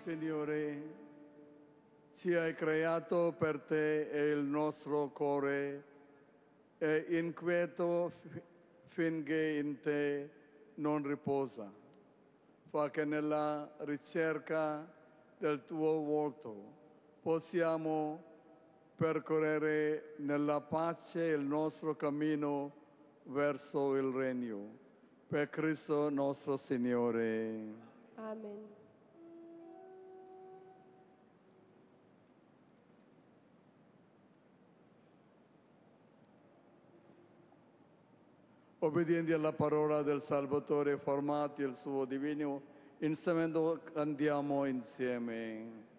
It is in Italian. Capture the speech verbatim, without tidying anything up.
Signore, ci hai creato per te e il nostro cuore è inquieto finché in te non riposa. Fa che nella ricerca del tuo volto possiamo percorrere nella pace il nostro cammino verso il regno. Per Cristo nostro Signore. Amen. Obbedienti alla parola del Salvatore, formati al suo divino insegnamento, cantiamo insieme.